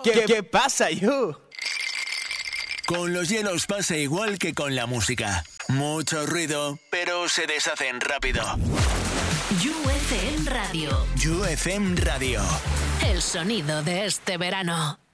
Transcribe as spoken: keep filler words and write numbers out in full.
¿Qué, qué pasa, you? Con los hielos pasa igual que con la música. Mucho ruido, pero se deshacen rápido. You F M Radio. You F M Radio. El sonido de este verano.